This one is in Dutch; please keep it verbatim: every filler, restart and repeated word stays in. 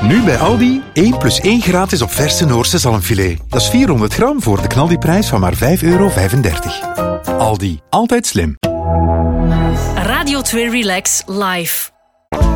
Nu bij Aldi, één plus één gratis op verse Noorse zalmfilet. Dat is vierhonderd gram voor de knaldiprijs van maar vijf euro vijfendertig. Aldi, altijd slim. Radio twee Relax Live.